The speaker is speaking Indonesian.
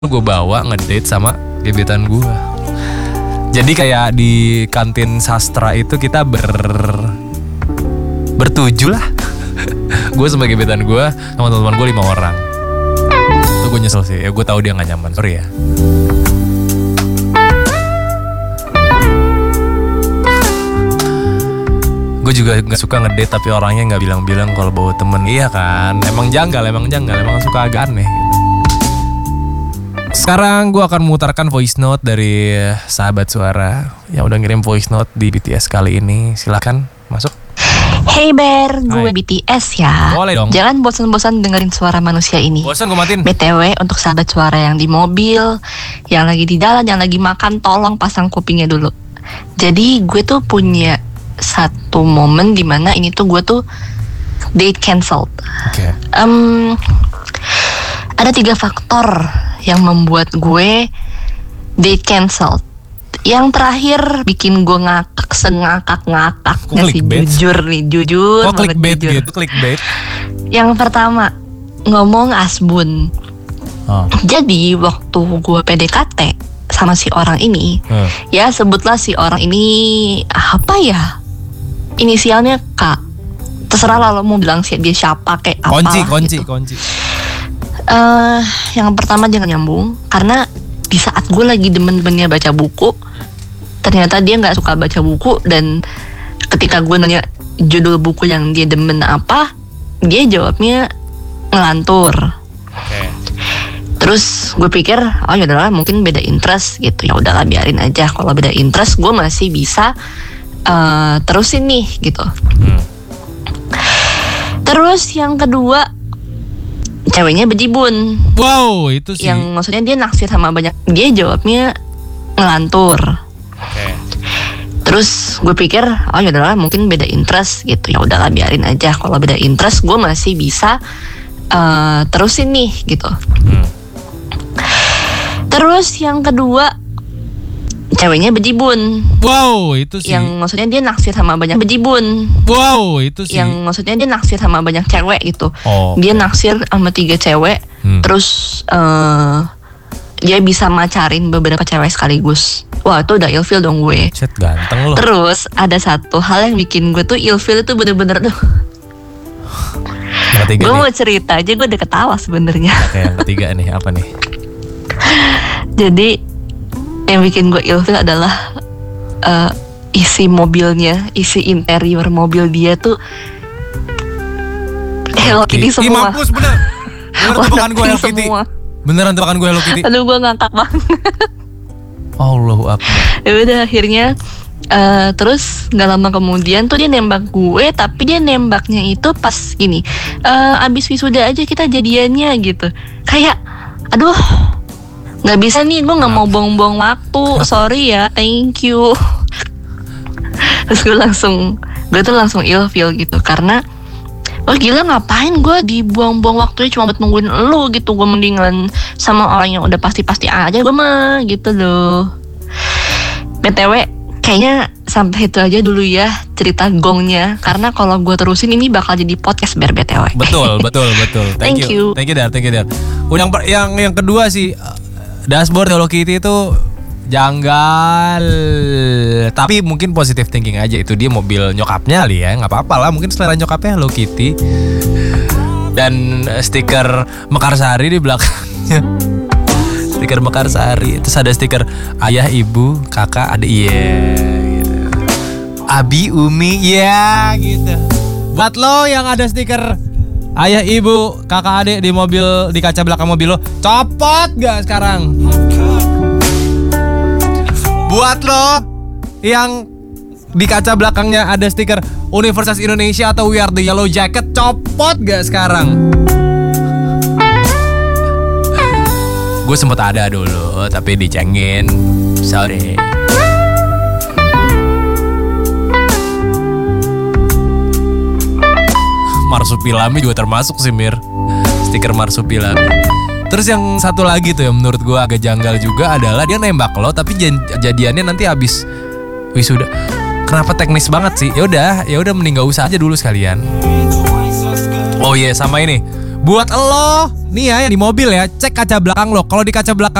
gue bawa ngedate sama gebetan gue. Jadi kayak di kantin sastra itu kita bertujuh lah. Gue sama gebetan gue sama teman-teman gue 5 orang. Itu gue nyesel sih. Ya gue tahu dia nggak nyaman. Sorry ya. Gue juga nggak suka ngedate tapi orangnya nggak bilang-bilang kalau bawa temen. Iya kan? Emang janggal, emang suka agak aneh gitu. Sekarang gue akan memutarkan voice note dari sahabat suara yang udah ngirim voice note di BTS kali ini. Silakan masuk. Hey Ber, gue BTS ya. Boleh dong. Jangan bosan-bosan dengerin suara manusia ini. Bosan gue matiin. BTW untuk sahabat suara yang di mobil, yang lagi di jalan, yang lagi makan, tolong pasang kupingnya dulu. Jadi gue tuh punya satu momen dimana ini tuh gue tuh date cancelled. Oke. Ada 3 faktor yang membuat gue date cancelled. Yang terakhir bikin gue ngakak sengakak-ngakak. Ngasih jujur Kok banget clickbait jujur. gitu, clickbait. Yang pertama ngomong asbun. Jadi waktu gue PDKT sama si orang ini, ya sebutlah si orang ini apa ya, inisialnya K. Terserah lah lo mau bilang sih dia siapa kayak apa. Kunci. Yang pertama jangan nyambung, karena di saat gue lagi demen-demennya baca buku, ternyata dia nggak suka baca buku, dan ketika gue nanya judul buku yang dia demen apa, dia jawabnya ngelantur. Terus gue pikir, oh yaudahlah mungkin beda interest gitu, ya udahlah biarin aja. Kalau beda interest gue masih bisa terusin nih gitu. Terus yang kedua, ceweknya bejibun. Wow, itu sih. Yang maksudnya dia naksir sama banyak. Dia jawabnya ngelantur. Terus gue pikir, oh yaudahlah mungkin beda interest gitu, ya udahlah biarin aja. Kalau beda interest gue masih bisa terusin nih gitu. Terus yang kedua, ceweknya bejibun. Wow, itu sih. Yang maksudnya dia naksir sama banyak bejibun. Wow, itu sih. Yang maksudnya dia naksir sama banyak cewek gitu. Dia naksir sama 3 cewek. Terus dia bisa macarin beberapa cewek sekaligus. Wah, itu udah ilfil dong gue. Cet, ganteng loh. Terus ada satu hal yang bikin gue tuh ilfil itu bener-bener tuh. Gue mau cerita aja, gue udah ketawa sebenarnya. Oke, yang ketiga nih apa nih? Jadi yang bikin gue ilfil adalah isi mobilnya, isi interior mobil dia tuh Hello Kitty semua. Mampus bener. Beneran tebakan gue Hello Kitty. Beneran tebakan gue Hello Kitty. Aduh, gue ngangkat banget. Allahu Akbar. Ya udah akhirnya terus nggak lama kemudian tuh dia nembak gue, tapi dia nembaknya itu pas gini, abis wisuda aja kita jadiannya gitu. Kayak aduh, nggak bisa nih, gue nggak mau buang-buang waktu. Sorry ya, thank you. Terus gue tuh langsung ilfil gitu, karena oh gila, ngapain gue dibuang-buang waktunya cuma buat nungguin lo gitu. Gue mendingan sama orang yang udah pasti-pasti aja gue mah gitu loh. BTW kayaknya sampai itu aja dulu ya cerita gongnya, karena kalau gue terusin ini bakal jadi podcast BTW. Betul. Thank you Dar. Yang kedua sih, dashboard Hello Kitty itu janggal, tapi mungkin positive thinking aja, itu dia mobil nyokapnya kali ya, nggak apa-apa lah, mungkin selera nyokapnya Hello Kitty, dan stiker Mekarsari di belakangnya. Stiker Mekarsari, terus ada stiker ayah, ibu, kakak, adik, gitu. Abi, Umi, gitu. Buat lo yang ada stiker ayah, ibu, kakak, adik di mobil, di kaca belakang mobil lo, copot gak sekarang? Buat lo yang di kaca belakangnya ada stiker Universitas Indonesia atau We Are The Yellow Jacket, copot gak sekarang? Gue sempet ada dulu, tapi dicengin. Sorry. Marsupilami juga termasuk sih, Mir. Stiker Marsupilami. Terus yang satu lagi tuh yang menurut gue agak janggal juga adalah dia nembak lo, tapi jadiannya nanti abis wisuda. Kenapa teknis banget sih? Ya udah mending gak usah aja dulu sekalian. Oh iya, sama ini. Buat lo nih ya yang di mobil ya, cek kaca belakang lo. Kalau di kaca belakang